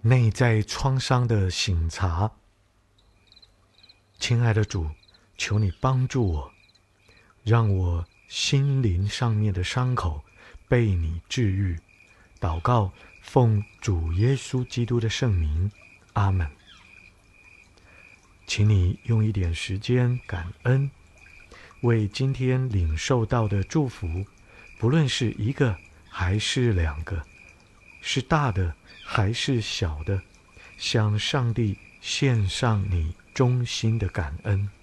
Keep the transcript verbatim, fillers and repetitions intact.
内在创伤的省察。亲爱的主，求你帮助我，让我心灵上面的伤口被你治愈。祷告，奉主耶稣基督的圣名，阿们。请你用一点时间感恩，为今天领受到的祝福，不论是一个还是两个，是大的还是小的，向上帝献上你衷心的感恩。